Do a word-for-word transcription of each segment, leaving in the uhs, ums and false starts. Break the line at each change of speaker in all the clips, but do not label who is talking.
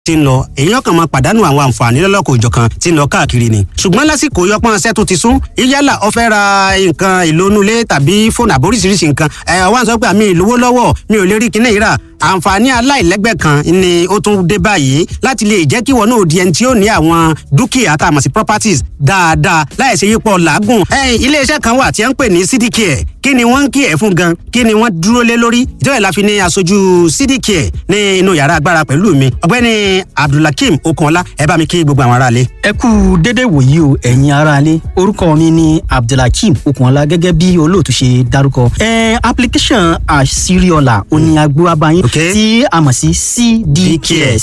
ti ń lọ èèyàn kan máa pàdánù àwọn àǹfààní lọ́lọ́kọ̀ òjọ̀kan tí ń lọ káàkiri ni ṣùgbọ́n lásìkò yọpọ́n ṣẹ́ tó ti sún yálà ó fẹ́ ra nǹkan ìlónúlé tàbí fóònù àbóríṣiríṣi nǹkan ẹ̀ wá ń sọ pé àmì ìlówó lọ́wọ́ mi ò lè rí kinní ìrà àǹfààní aláìlẹ́gbẹ́ kan ni ó tún dé báyìí láti lè jẹ́ kí wọn náà di ẹni tí ó ní àwọn dúkìá tá a mọ̀ sí properties dáadáa láì ṣe yípo làágùn. iléeṣẹ́ kan wà tí wọ́n ń pè ní cdcare kí ni wọ́n ń kí ẹ̀ fún gan kí ni wọ́n dúró lé lórí ìjọba ìlàfi ní aṣojú cdcare ní inú yàrá agbára pẹ̀lú mi ọ̀gbẹ́ni abdulhakeem okunọlá ẹ bá mi kí gbogbo àwọn aráalé.
ẹ kú dédé wòyí o ẹ̀yin aráalé orúkọ mi ni abdulhakeem okunọlá gẹ́gẹ́ bí olóòtú ṣe dárúkọ. ẹ application àṣírí ọ̀la òní agbó abayín tí a mọ̀ sí cdcare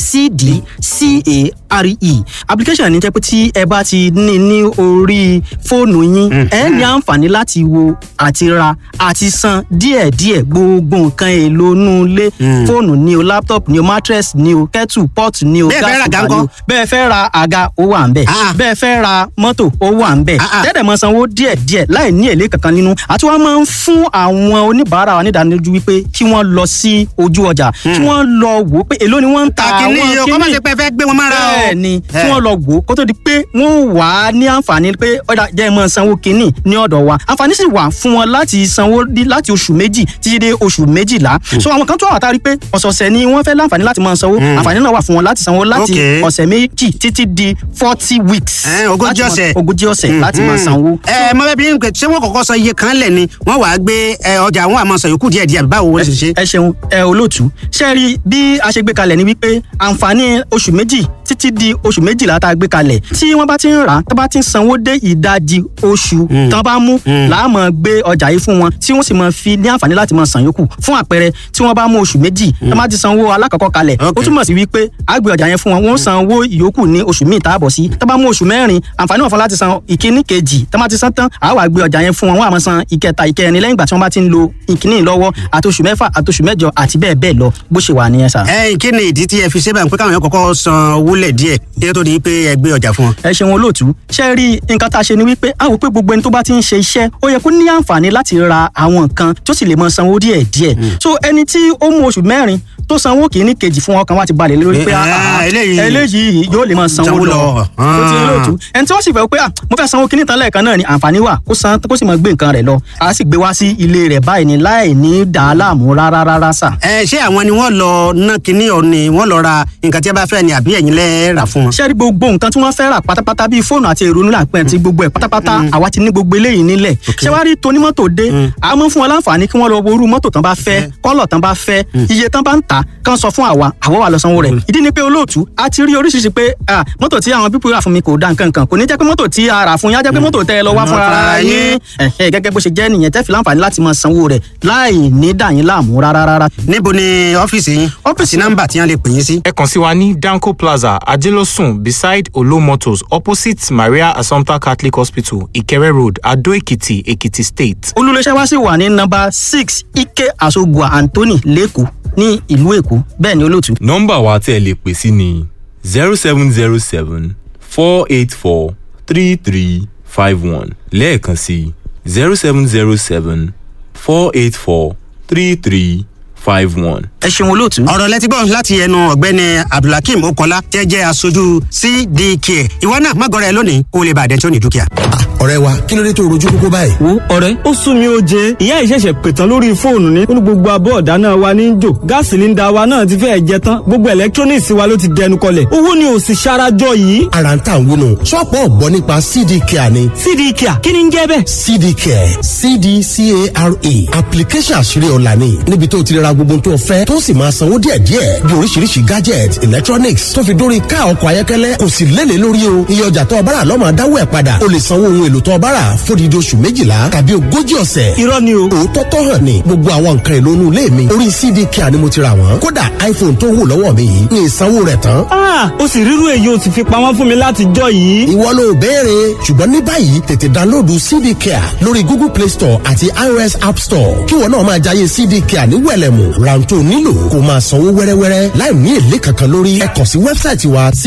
cdcare application ní jẹ́ pé tí ẹ bá ti ní ní orí fóònù yín ẹ ní àǹfààní láti wo àti ra àti san díẹ̀díẹ̀ gbogbo nǹkan èlò inú ilé fóònù ni o laptop ni o mattress ni o kettle pot ni o gas cooker ni o bẹ́ẹ̀ fẹ́ ra àga ó wà ń bẹ̀ bẹ́ẹ̀ fẹ́ ra mọ́tò ó wà ń bẹ̀ tẹ́tẹ̀ mọ́ sanwó díẹ̀díẹ̀ láì ní èlé kankan nínú àti wọ́n máa ń fún àwọn oníbàárà wa nídánilójú wípé kí wọ́n lọ sí ojú ọjà kí wọ́n lọ wò ó pé èló ni wọ́n ń ta àwọn
kíní yìí kọ́ máa ṣe pé fẹ́ gbé wọn mára o.
bẹ́ẹ̀ ni kí wọ́n lọ wò ó kó tó di pé wọ́n wà á ní àǹfààní pé ọ̀dà jẹ́ ẹ máa sanwó kíní ní ọ̀dọ̀ wa àǹfààní sì wà fún wọn láti sanwó láti oṣù méjì títí dé oṣù méjìlá so àwọn kan tó wà tá a rí pé ọ̀sọ̀ọ̀sẹ̀ ni wọ́n fẹ́ láǹfààní láti máa sanwó àǹfààní náà wà fún wọn láti sanwó láti ọ̀sẹ̀ méjì títí di forty weeks
ogójì ọ̀sẹ̀
ogójì ọ̀sẹ̀ láti máa sanwó.
ẹ mọ bẹẹ bí n pẹ ṣé wọn kọ́kọ́ san iye kan lẹ ni wọn wàá gbé ọjà àwọn àmọ́ san yòókù díẹ̀ díẹ̀ báwo wọn ṣe ṣe.
ẹ ṣeun ẹ olóòtú ṣe rí bí a ṣe gbé kalẹ̀ ni wípé àǹfààní oṣù méjì títí di oṣù méjìlá tá a gbé kalẹ̀ tí wọ́n bá ti ń rà á tó bá ti ń sanwó dé ìdajì oṣù tán bá mú làá máa gbé ọjà yìí fún wọn tí wọ́n sì máa fi ní àǹfààní láti máa san yòókù fún àpẹẹrẹ tí wọ́n bá mú oṣù méjì tó bá ti sanwó alákọ̀ọ́kọ́ kalẹ̀ ó túmọ̀ sí wípé a gbé ọjà yẹn fún wọn wọ́n san owó ìyókù ní oṣù míì tá a bọ̀ sí tó bá mú oṣù mẹ́rin àǹfààní wọn fún láti san ìkíní kejì tó bá ti san tán àá wá gbé ọjà yẹn fún wọn wọ́n á máa san ìkẹta ìkẹrin lẹ́yìn ìgbà tí wọ́n bá ti ń lo ìkíní lọ́wọ́ àti oṣù mẹ́fà àti oṣù mẹ́jọ àti bẹ́ẹ̀ bẹ́ẹ̀ lọ bó ṣe wà nìyẹn sà.
ẹ kí ni ìdí tí ẹ fi ṣe báyìí pé káwọn yẹn kọ́kọ́ san owó lẹ̀ díẹ̀ kí ẹ tó di pé ẹ gbé ọjà fún wọn.
ẹ ṣeun olóòtú ṣe rí nǹkan tá a ṣe ni wípé a wò pé gbogbo ẹni tó bá ti ń ṣe iṣẹ́ ó yẹ kó ní àǹfààní láti ra àwọn nǹkan tó sì lè máa sanwó díẹ̀ díẹ̀ so ẹni tí ó mú oṣù mẹ́rin tó sanwó kìíní kejì fún ọkàn wa ti balẹ̀ lórí pé eléyìí yóò lè máa sanwó lọ tó ti olóòtú ẹni tí wọ́n sì fẹ́ pé mo fẹ́ sanwó kìíní tán lẹ́ẹ̀kan náà ni àǹfààní wà kó san kó sì máa gbé nǹkan rẹ̀ lọ a sì gbé wá sí ilé rẹ̀ báyìí ni láì ní dà á láàmú rárá rárá sà.
ẹ ṣé àwọn ni wọ́n lọ ná kinní ọ ni wọ́n lọ ra nǹkan tí a bá fẹ́ ni àbí ẹ̀yin lẹ rà fún wọn.
ṣé rí gbogbo nǹkan tí wọ́n fẹ́ rà pátápátá bíi fóònù àti èrò nílà pẹ́ ti gbogbo ẹ̀ pátápátá àwa ti ní gbogbo eléyìí nílẹ̀ ṣé wàá rí tonímọ́tò dé a mọ̀ fún wọn láǹfààní kí wọ́n lọ wo irú mọ́tò tán bá fẹ́ kọ́lọ̀ tán bá fẹ́ iye tán bá ń tà kán sọ fún àwa àwa wà lọ sanwó rẹ̀ ìdí ni pé olóòtú a ti rí oríṣiríṣi pé mọ́tò tí àwọn pípọ̀ rà fún mi kò dá nǹkan kan kò ní jẹ́ pé mọ́tò tí a rà fún yá jẹ́ pé mọ́tò tẹ́ ẹ lọ wá fún ara yín gẹ́gẹ́ bó ṣe jẹ́ nìyẹn tẹ́ fi láǹfààní láti máa sanwó rẹ̀ láì ní dà yín láàmú rárá.
níbo ni ọ́fíìsì yín ọ́fíìsì nọ́mbà tí wọ́n lè pè yín sí.
ẹ kàn sí wa ní Danco Plaza Ajelosun beside Olo Motors opposite Maria Assumpta Catholic Hospital Ikere Road Ado Ekiti Ekiti State.
olùléṣẹ́ wa sì wà ní nọ́mbà six Ike Asogua Anthony Lẹ́kọ̀ọ́ ní ìlú Èkó bẹ́ẹ̀ ni olóòtú.
nọ́mbà wa tẹ́ ẹ lè pè sí ni zero seven zero seven four eight four three three five one lẹ́ẹ̀kan sí zero seven zero seven four eight four three three five one.
ẹ ṣeun olóòtú.
ọ̀rọ̀ lẹ́tí gbọ́ láti ẹnu ọ̀gbẹ́ni Abdulhakeem Okola tẹ́ jẹ́ aṣojú C D K ìwọ náà má gọrẹ lónìí kó o lè bàdẹ́ tó ní dúkìá.
ọ̀rẹ́ wa kí ló dé tó rojú kókó báyìí.
wo ọ̀rẹ́ ó sún mi ó jẹ ìyá ìṣẹ̀ṣẹ̀ pètàn lórí fóònù ní ó gbogbo abọ́ ọ̀dáná wa ní jò gáàsì sílíńdà wa náà ti fẹ́ẹ̀ jẹ tán gbogbo electronics wa ló ti dẹnu kọlẹ̀ owó ni ò sì ṣarajọ yìí.
ara ń tà ń wúnu ṣọ́ọ̀pù ọ̀gbọ́ nípa C D K ni.
C D K kí ni ń jẹ́ bẹ́ẹ̀.
C D K C D C A R A application àṣírí ọ̀la ni níbi tó ti ra gbogbo tó fẹ́ tó sì máa sanwó díẹ̀díẹ̀ bí oríṣiríṣi gadget electronics tó fi dórí ká ọkọ̀ ayọ́kẹ́lẹ́ kò sì lélẹ̀ lórí o iye ọjà tó ọbára lọ́mọ adáwọ̀ ẹ̀ padà o lè sanwó ohun èlò tó ọbára fódìdí oṣù méjìlá tàbí ogójì ọ̀sẹ̀.
irọ́ ni o.
òótọ́ tọ́ hàn ni gbogbo àwọn nǹkan èlò inú ilé mi orí C D K ni mo ti rà wọ́n kódà iPhone tó wù lọ́wọ́ mi yìí ní ìsanwó rẹ̀ tán.
ah o sì rírú èyí o sì fi pamọ́ fún mi láti jọ yìí.
ìwọ ló béèrè ṣùgbọ́n ní báyìí tètè download C D K lórí Google Play Store àti iOS App Store kí wọn náà máa jayé C D K ní wẹ̀lẹ̀mù rántó nílò kó máa sanwó wẹ́rẹ́wẹ́rẹ́ láì ní èlé kankan lórí ẹ kàn sí wẹ́bsáìtì wa